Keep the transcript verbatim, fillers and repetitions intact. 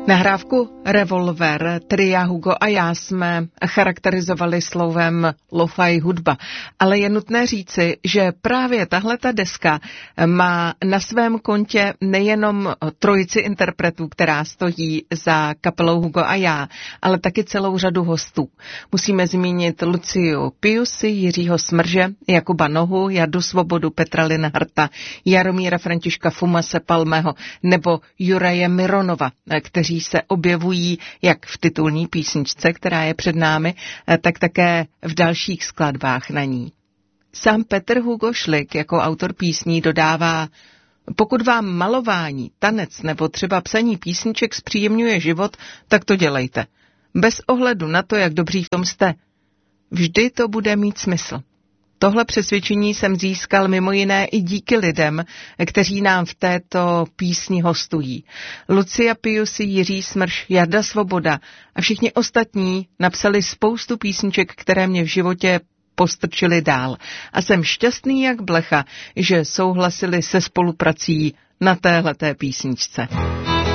Nahrávku Revolver tria Hugo a já jsme charakterizovali slovem lo-fi hudba, ale je nutné říci, že právě tahleta deska má na svém kontě nejenom trojici interpretů, která stojí za kapelou Hugo a já, ale taky celou řadu hostů. Musíme zmínit Luciu Piusi, Jiřího Smrže, Jakuba Nohu, Jardu Svobodu, Petra Linharta, Jaromíra Františka Fumase Palmého nebo Juraje Mironova, kteří se objevují jak v titulní písničce, která je před námi, tak také v dalších skladbách na ní. Sám Petr Hugo Šlik jako autor písní dodává: pokud vám malování, tanec nebo třeba psaní písniček zpříjemňuje život, tak to dělejte. Bez ohledu na to, jak dobří v tom jste. Vždy to bude mít smysl. Tohle přesvědčení jsem získal mimo jiné i díky lidem, kteří nám v této písni hostují. Lucia Piusi, Jiří Smrš, Jarda Svoboda a všichni ostatní napsali spoustu písniček, které mě v životě postrčily dál. A jsem šťastný jak blecha, že souhlasili se spoluprací na téhleté písničce.